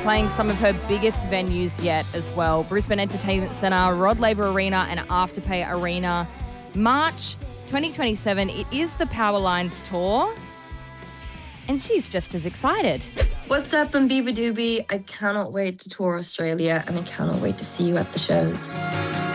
playing some of her biggest venues yet as well. Brisbane Entertainment Centre, Rod Laver Arena and Afterpay Arena. March 2027, it is the Powerlines Tour. And she's just as excited. What's up, I'm Biba Doobie. I cannot wait to tour Australia and I cannot wait to see you at the shows.